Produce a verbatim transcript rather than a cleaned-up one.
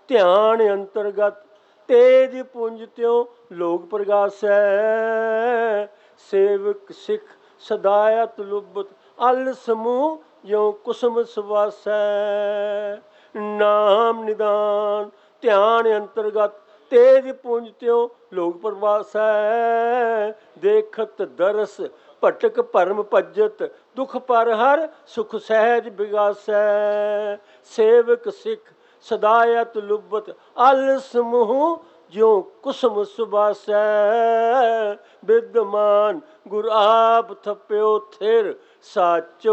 ਧਿਆਨ ਅੰਤਰਗਤ ਤੇਜ ਪੁੰਜ ਤਿਉ ਲੋਕ ਪ੍ਰਗਾਸੈ। ਸੇਵਕ ਸਿੱਖ ਸਦਾਇਤ ਲੁਬਤ ਅਲ ਸਮੂਹ ਜਿਉ ਕੁਸਮ ਸੁਵਾਸੈ। ਨਾਮ ਨਿਦਾਨ ਧਿਆਨ ਅੰਤਰਗਤ ਤੇਜ ਪੁੰਜ ਤਿਉ ਲੋਕ ਪ੍ਰਵਾਸੈ। ਦੇਖਤ ਦਰਸ ਭਟਕ ਭਰਮ ਭਜਤ ਦੁਖ ਪਰ ਹਰ ਸੁਖ ਸਹਿਜ ਬਿਗਾਸੈ। ਸੇਵਕ ਸਿੱਖ ਸਦਾਇਤ ਲੁਬਤ ਅਲ ਸਮੂਹ ਜਿਉ ਕੁਸਮ ਸੁਬਾਸੈ। ਬਿਦਮਾਨ ਗੁਰ ਆਪ ਥਪਿਓ ਥਿਰ ਸਾਚੋ